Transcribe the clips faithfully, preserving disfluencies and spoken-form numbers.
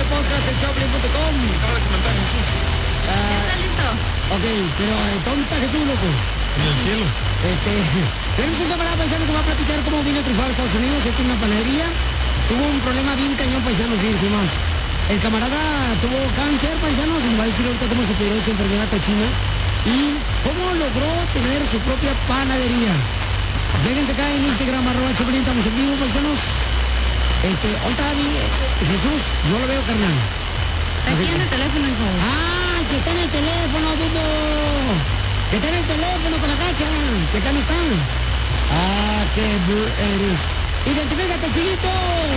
podcast en choplin punto com. Acaba de comentar Jesús. Uh, ¿Está listo? ok, pero eh, ¿dónde está Jesús, loco? En el cielo. Este, tenemos un camarada paisano que va a platicar cómo vino a triunfar a Estados Unidos. Él tiene una panadería. Tuvo un problema bien cañón, paisano, fíjense más. El camarada tuvo cáncer, paisanos, y nos va a decir ahorita cómo superó esa enfermedad cochina y cómo logró tener su propia panadería. Vénganse acá en Instagram, arroba Choplin, estamos en vivo, paisanos. Este, ¿dónde está mi Jesús? No lo veo, carnal. Aquí en el teléfono, hijo. ¡Ah, que está en el teléfono, Dudo! Que está en el teléfono con la cacha. Que acá no está. ¡Ah, qué bur eres! ¡Identifícate, Chuyito!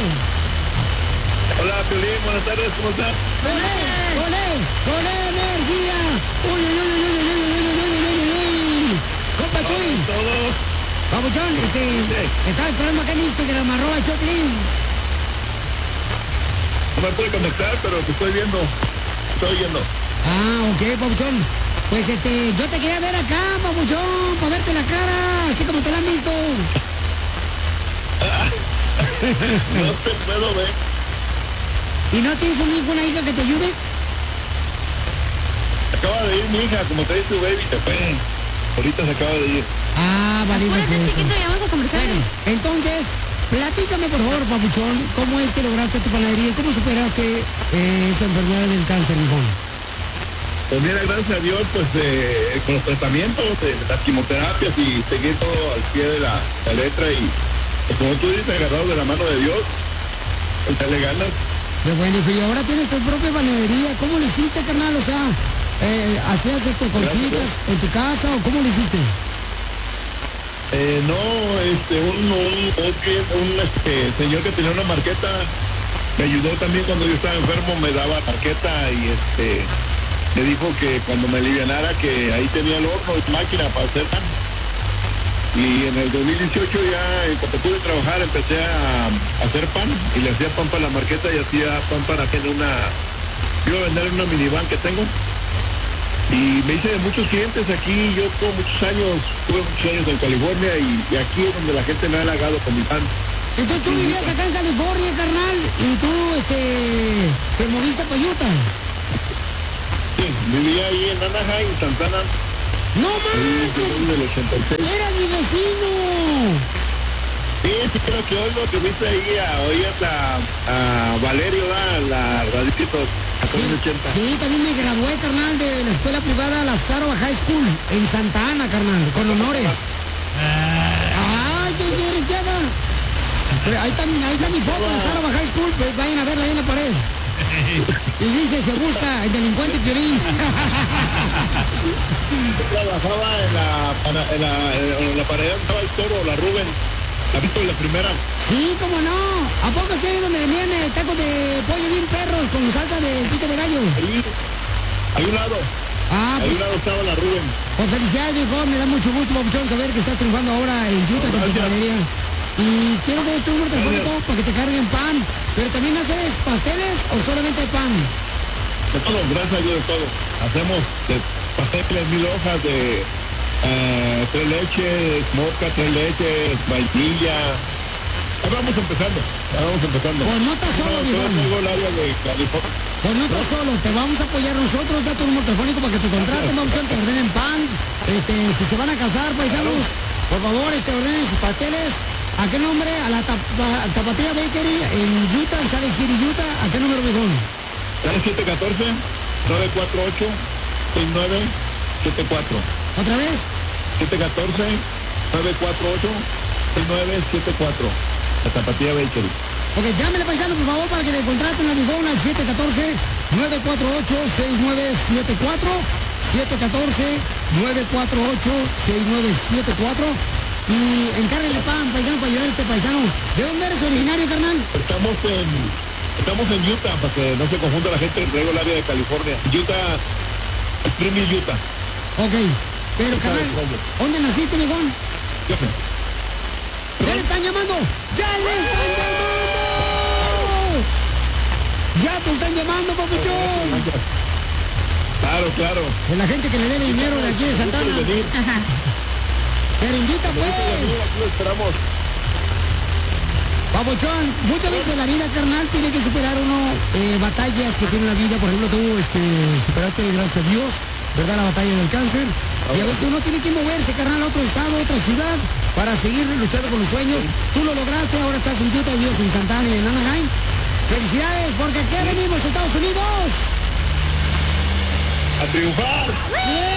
Hola, Piolín, buenas tardes, ¿cómo estás? ¡Con él! ¡Con él! ¡Con energía! ¡Uy, uy, uy, uy, uy, uy, uy, uy, uy, uy, uy! ¡Compa Chuy! Todo. Papuchón, este... Sí. Estaba esperando acá en Instagram, arroba Choplin. No me pude conectar, pero te estoy viendo. Estoy oyendo. Ah, ok, Papuchón. Pues este, yo te quería ver acá, Papuchón, para verte la cara, así como te la han visto. No te puedo ver. ¿Y no tienes un hijo, una hija que te ayude? Acaba de ir mi hija, como te dice tu baby, te fue. Ahorita se acaba de ir. Ah, vale. Apúrate, chiquito, ya vamos a conversar. Bueno, entonces, platícame por favor, Papuchón, ¿cómo es que lograste tu panadería? ¿Cómo superaste eh, esa enfermedad del cáncer, mijón? Pues mira, gracias a Dios, pues eh, con los tratamientos, eh, las quimioterapias y seguir todo al pie de la, la letra y, pues, como tú dices, agarrado de la mano de Dios, echarle ganas. Qué bueno, hijo, y ahora tienes tu propia panadería. ¿Cómo le hiciste, carnal? O sea, eh, ¿hacías este conchitas en tu casa o cómo le hiciste? Eh, no, este, un, un, un, un este, señor que tenía una marqueta me ayudó también cuando yo estaba enfermo, me daba marqueta y este me dijo que cuando me alivianara que ahí tenía el horno y máquina para hacer pan. Y en el dos mil dieciocho ya, en cuanto pude trabajar, empecé a, a hacer pan y le hacía pan para la marqueta y hacía pan para hacer una... Iba a vender una minivan que tengo. Y me hice de muchos clientes aquí, yo tuve muchos años, tuve muchos años en California y, y aquí es donde la gente me ha halagado con mi pan. Entonces tú vivías acá en California, carnal, y tú, este, te moviste para Utah. Sí, vivía ahí en Anaheim, Santana. ¡No Ahí, manches! del ochenta y seis. ¡Eras mi vecino! Sí, sí, creo que hoy lo que viste ahí, a, oías a, a Valerio, la, la radicito, Sí, catorce ochenta. sí, también me gradué, carnal, de la escuela privada Lazaro High School, en Santa Ana, carnal, con honores. ¡Ay, qué quieres que haga! Pero ahí está, ahí está mi foto, Lazaro High School, pues vayan a verla ahí en la pared. Y dice, se busca el delincuente Piolín. Trabajaba en la, para- en la, en la pared, estaba el toro, la Rubén, la visto la primera. Sí, cómo no. ¿A poco sí donde vendían eh, tacos de pollo bien perros con salsa de pico de gallo? Ahí, hay un lado, Ah, hay pues, un lado estaba la Rubén. pues felicidades, viejo. Me da mucho gusto, Papuchón, saber que estás triunfando ahora en Utah con tu Gracias. panadería. Y quiero que des tu número telefónico Gracias. para que te carguen pan. Pero también haces pasteles o solamente pan. De todo, gracias a Dios de todo. Hacemos de pasteles, mil hojas de eh, tres leches, mosca, tres leches, vainilla. Ahí vamos empezando, ahí vamos empezando. Pues no estás solo, No, viejo. todo tengo el área de California. Pues no estás solo, te vamos a apoyar nosotros, da tu número telefónico para que te contraten, Papuchón, te ordenen pan. Este, si se van a casar, paisanos, por favor, este, ordenen sus pasteles. ¿A qué nombre? A la tapa, Tapatía Bakery en Utah, en Salt Lake City, Utah. ¿A qué número, viejón? siete uno cuatro, nueve cuatro ocho, seis nueve siete cuatro. ¿Otra vez? siete uno cuatro, nueve cuatro ocho, seis nueve siete cuatro. La Tapatía Bakery. Ok, llámele, paisano, por favor, para que le contraten al viejón al siete uno cuatro, nueve cuatro ocho, seis nueve siete cuatro. siete uno cuatro, nueve cuatro ocho, seis nueve siete cuatro. Y encárguenle pan, paisano, para ayudar a este paisano. ¿De dónde eres originario, carnal? Estamos en, estamos en Utah, para que no se confunda la gente, traigo el área de California. Utah, Spring Hill, Utah. Ok, pero, carnal, ¿dónde naciste, viejón? Yo sé. ¡Ya le están llamando! ¡Ya le están llamando! ¡Ya te están llamando, papuchón! Claro, claro. Pues la gente que le debe dinero de aquí de Santana. Venir. Ajá. Pero invita, Venir, aquí lo pues. esperamos. Papuchón, muchas veces en la vida, carnal, tiene que superar uno eh, batallas que tiene la vida. Por ejemplo, tú este, superaste, gracias a Dios, ¿verdad?, la batalla del cáncer. Y a veces uno tiene que moverse, carnal, a otro estado, a otra ciudad, para seguir luchando con los sueños. Tú lo lograste, ahora estás en Utah, vives en Santa Ana y en Anaheim. ¡Felicidades! Porque aquí venimos, Estados Unidos. A triunfar. ¡Bien!